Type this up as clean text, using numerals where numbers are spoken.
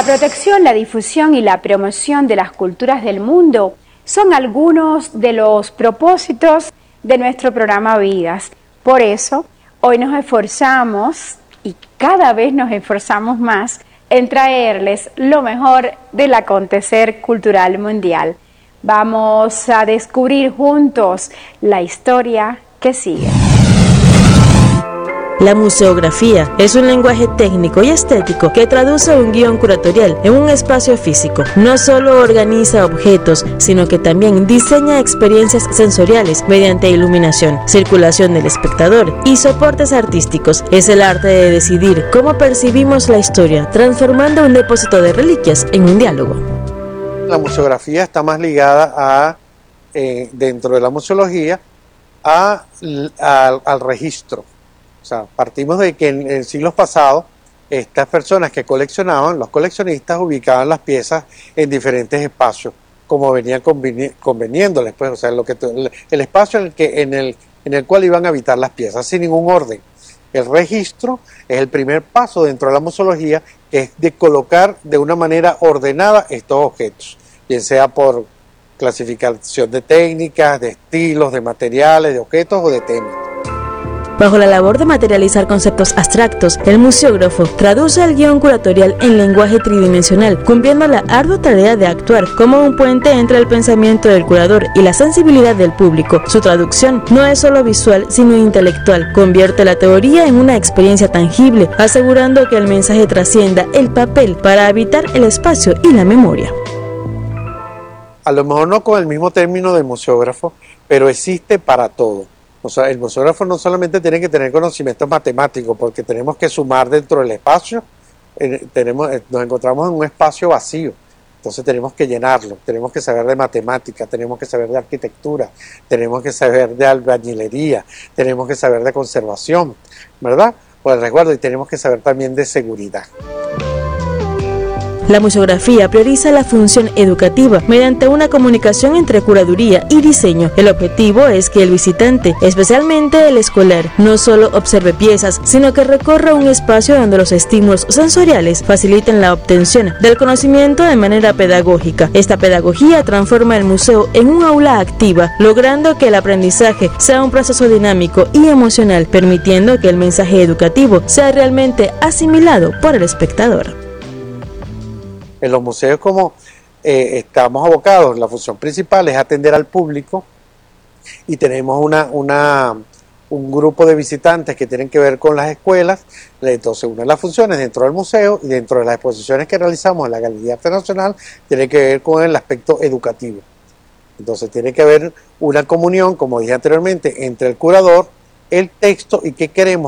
La protección, la difusión y la promoción de las culturas del mundo son algunos de los propósitos de nuestro programa Vidas. Por eso, hoy nos esforzamos y cada vez nos esforzamos más en traerles lo mejor del acontecer cultural mundial. Vamos a descubrir juntos la historia que sigue. La museografía es un lenguaje técnico y estético que traduce un guión curatorial en un espacio físico. No solo organiza objetos, sino que también diseña experiencias sensoriales mediante iluminación, circulación del espectador y soportes artísticos. Es el arte de decidir cómo percibimos la historia, transformando un depósito de reliquias en un diálogo. La museografía está más ligada a, dentro de la museología, al registro. O sea, partimos de que en siglos pasados estas personas que coleccionaban, los coleccionistas, ubicaban las piezas en diferentes espacios, como venía conveniéndoles, pues, o sea, el espacio en el cual iban a habitar las piezas, sin ningún orden. El registro es el primer paso dentro de la museología, que es de colocar de una manera ordenada estos objetos, bien sea por clasificación de técnicas, de estilos, de materiales, de objetos o de temas. Bajo la labor de materializar conceptos abstractos, el museógrafo traduce el guión curatorial en lenguaje tridimensional, cumpliendo la ardua tarea de actuar como un puente entre el pensamiento del curador y la sensibilidad del público. Su traducción no es solo visual, sino intelectual. Convierte la teoría en una experiencia tangible, asegurando que el mensaje trascienda el papel para habitar el espacio y la memoria. A lo mejor no con el mismo término de museógrafo, pero existe para todo. O sea, el museógrafo no solamente tiene que tener conocimientos matemáticos, porque tenemos que sumar dentro del espacio, nos encontramos en un espacio vacío, entonces tenemos que llenarlo, tenemos que saber de matemática, tenemos que saber de arquitectura, tenemos que saber de albañilería, tenemos que saber de conservación, ¿verdad? O de resguardo, y tenemos que saber también de seguridad. La museografía prioriza la función educativa mediante una comunicación entre curaduría y diseño. El objetivo es que el visitante, especialmente el escolar, no solo observe piezas, sino que recorra un espacio donde los estímulos sensoriales faciliten la obtención del conocimiento de manera pedagógica. Esta pedagogía transforma el museo en un aula activa, logrando que el aprendizaje sea un proceso dinámico y emocional, permitiendo que el mensaje educativo sea realmente asimilado por el espectador. En los museos, como estamos abocados, la función principal es atender al público, y tenemos un grupo de visitantes que tienen que ver con las escuelas. Entonces, una de las funciones dentro del museo y dentro de las exposiciones que realizamos en la Galería de Arte Nacional tiene que ver con el aspecto educativo. Entonces tiene que haber una comunión, como dije anteriormente, entre el curador, el texto y qué queremos